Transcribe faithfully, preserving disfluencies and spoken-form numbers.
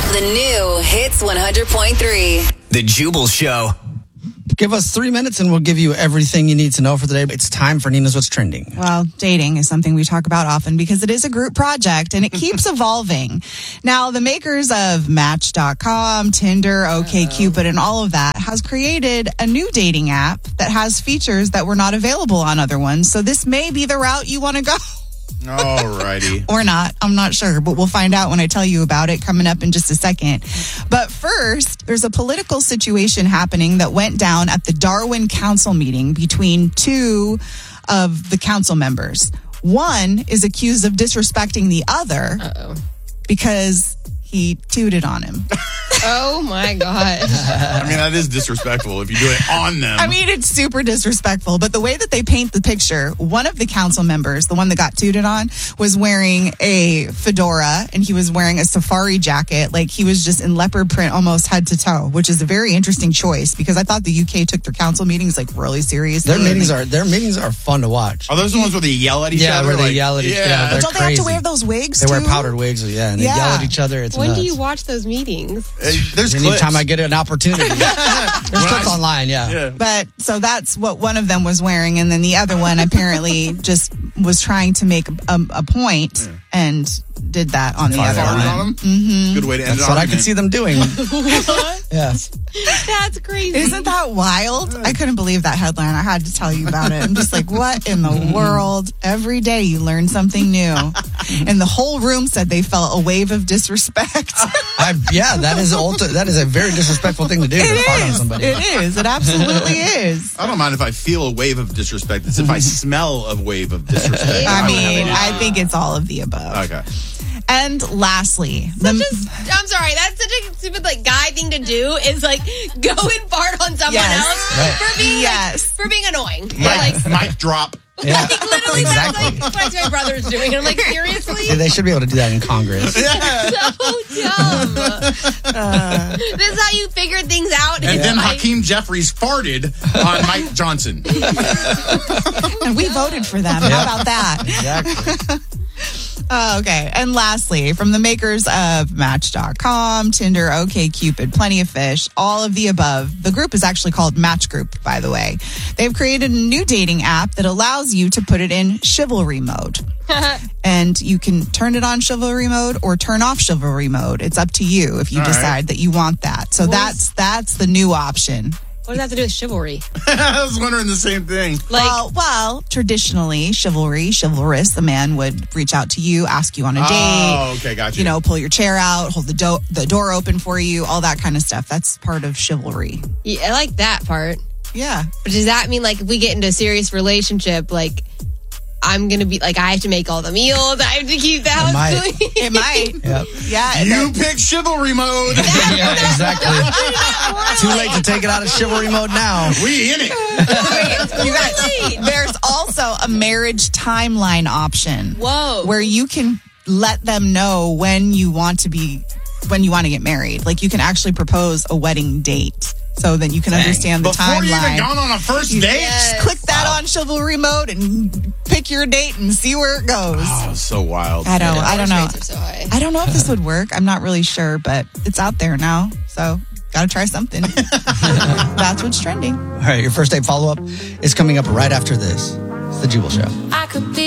The new Hits one hundred point three. The Jubal Show. Give us three minutes and we'll give you everything you need to know for the day. It's time for Nina's What's Trending. Well, dating is something we talk about often because it is a group project and it keeps evolving. Now, the makers of Match dot com, Tinder, OkCupid, and all of that has created a new dating app that has features that were not available on other ones. So this may be the route you want to go. Alrighty. Or not. I'm not sure, but we'll find out when I tell you about it coming up in just a second. But first, there's a political situation happening that went down at the Darwin Council meeting between two of the council members. One is accused of disrespecting the other Uh-oh. because he tooted on him. Oh, my God. I mean, that is disrespectful if you do it on them. I mean, it's super disrespectful, but the way that they paint the picture, one of the council members, the one that got tooted on, was wearing a fedora and he was wearing a safari jacket. Like he was just in leopard print almost head to toe, which is a very interesting choice because I thought the U K took their council meetings like really seriously. Their meetings are their meetings are fun to watch. Are those the ones where they yell at each yeah, other? where they like, yell at each yeah. other. But don't they have to wear those wigs They too? wear powdered wigs, yeah, and they Yeah. yell at each other. It's When nuts. do you watch those meetings? Uh, There's clips. Anytime I get an opportunity. There's clips online, yeah. Yeah. But so that's what one of them was wearing, and then the other one apparently just was trying to make a, a point Yeah. and did that on the Farted other Farted one. on them? Mm-hmm. Good way to end That's it. what I could see them doing. Yeah. That's crazy. Isn't that wild? I couldn't believe that headline. I had to tell you about it. I'm just like, what in the world? Every day you learn something new. And the whole room said they felt a wave of disrespect. I, yeah, that is ulti- that is a very disrespectful thing to do. to fart on It is. somebody. It is. It absolutely is. I don't mind if I feel a wave of disrespect. It's if I smell a wave of disrespect. I would mean, have I think it's all of the above. a- Okay. And lastly, the, Just, I'm sorry, that's such a stupid like guy thing to do is like go and fart on someone Yes. else Right. for being Yes. like, for being annoying. Mic, mic drop. Yeah. Like literally Exactly. that's like what my brother's doing. I'm like, seriously? Yeah, they should be able to do that in Congress. So dumb. Uh, this is how you figure things out. And It's then like- Hakeem Jeffries farted on Mike Johnson. and we voted for them. How about that? Exactly. Oh, okay. And lastly, from the makers of Match dot com, Tinder, OkCupid, Plenty of Fish, all of the above, the group is actually called Match Group, by the way. They've created a new dating app that allows you to put it in chivalry mode. And you can turn it on chivalry mode or turn off chivalry mode. It's up to you if you All right. decide that you want that. So What that's that's the new option. What does that have to do with chivalry? I was wondering the same thing. Like, well, well, traditionally, chivalry, chivalrous, the man would reach out to you, ask you on a date. Oh, okay, gotcha. You know, pull your chair out, hold the, do- the door open for you, all that kind of stuff. That's part of chivalry. yeah, I like that part. Yeah. But does that mean like if we get into a serious relationship, like I'm gonna be like I have to make all the meals, I have to keep the house might. clean? It might. Yep. Yeah. You pick chivalry mode. Yeah, exactly. Too late to take it out of chivalry mode now. We in it. You guys, there's also a marriage timeline option. Whoa. Where you can let them know when you want to be, when you want to get married. Like you can actually propose a wedding date. So that you can understand the Before timeline. you even gone on a first date? Just click that on chivalry mode and pick your date and see where it goes. Oh, so wild. I don't. I don't know. Rates are so high. I don't know if this would work. I'm not really sure, but it's out there now. So got to try something. That's what's trending. All right, your first date follow up is coming up right after this. It's the Jubal Show. I could be